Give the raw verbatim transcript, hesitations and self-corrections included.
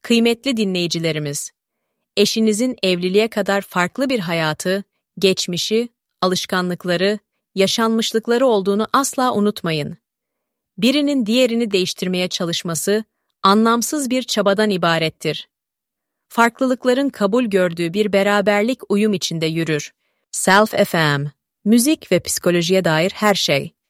Kıymetli dinleyicilerimiz, eşinizin evliliğe kadar farklı bir hayatı, geçmişi, alışkanlıkları, yaşanmışlıkları olduğunu asla unutmayın. Birinin diğerini değiştirmeye çalışması, anlamsız bir çabadan ibarettir. Farklılıkların kabul gördüğü bir beraberlik uyum içinde yürür. Self F M, müzik ve psikolojiye dair her şey.